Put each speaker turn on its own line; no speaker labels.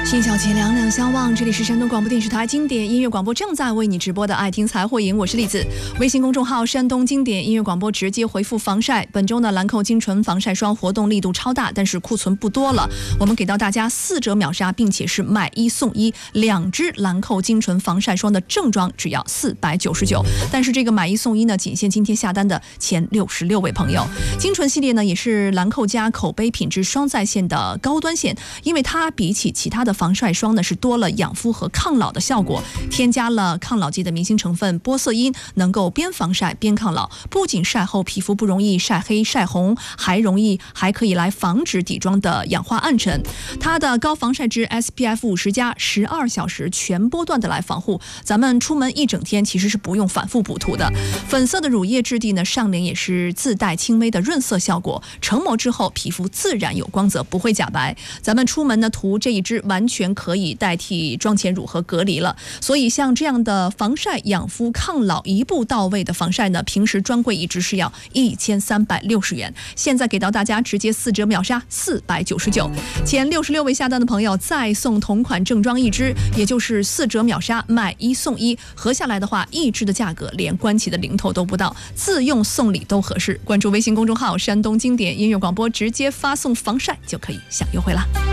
信小钱两两相望，这里是山东广播电视台经典音乐广播正在为你直播的爱听财货营，我是栗子。微信公众号山东经典音乐广播直接回复防晒。本周呢，兰蔻精纯防晒霜活动力度超大，但是库存不多了，我们给到大家4折秒杀，并且是买1送1，2支兰蔻精纯防晒霜的正装只要499，但是这个买1送1呢，仅限今天下单的前66位朋友。精纯系列呢，也是兰蔻家口碑品质双在线的高端线，因为它比起其他的防晒霜呢，是多了养肤和抗老的效果，添加了抗老级的明星成分玻色因，能够边防晒边抗老，不仅晒后皮肤不容易晒黑晒红，还可以来防止底妆的氧化暗沉。它的高防晒值 SPF 50+，12小时全波段的来防护，咱们出门一整天其实是不用反复补涂的。粉色的乳液质地呢，上脸也是自带轻微的润色效果，成膜之后皮肤自然有光泽，不会假白。咱们出门呢涂这一支完全可以代替妆前乳和隔离了，所以像这样的防晒养肤抗老一步到位的防晒呢，平时专柜一支是要1360元，现在给到大家直接4折秒杀499，前66位下单的朋友再送同款正装1支，也就是4折秒杀买1送1，合下来的话1支的价格连关起的零头都不到，自用送礼都合适。关注微信公众号山东经典音乐广播，直接发送防晒就可以享优惠啦。